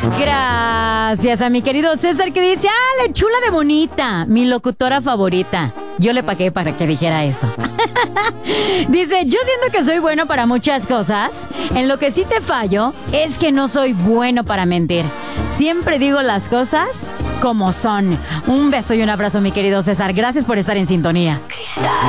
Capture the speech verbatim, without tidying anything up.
Gracias a mi querido César que dice, ah, la chula de bonita, mi locutora favorita. Yo le pagué para que dijera eso. Dice, yo siento que soy bueno para muchas cosas. En lo que sí te fallo es que no soy bueno para mentir. Siempre digo las cosas como son. Un beso y un abrazo, mi querido César. Gracias por estar en sintonía.